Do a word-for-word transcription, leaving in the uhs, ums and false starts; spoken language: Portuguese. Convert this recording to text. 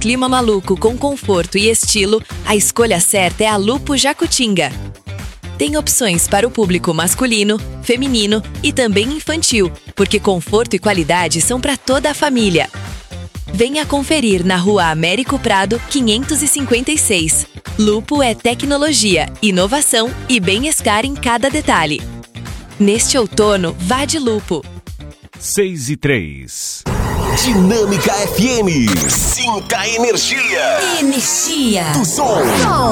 clima maluco com conforto e estilo, a escolha certa é a Lupo Jacutinga. Tem opções para o público masculino, feminino e também infantil, porque conforto e qualidade são para toda a família. Venha conferir na Rua Américo Prado, quinhentos e cinquenta e seis. Lupo é tecnologia, inovação e bem-estar em cada detalhe. Neste outono, vá de Lupo. seis e três. Dinâmica F M. Sinta a energia. Energia Do som.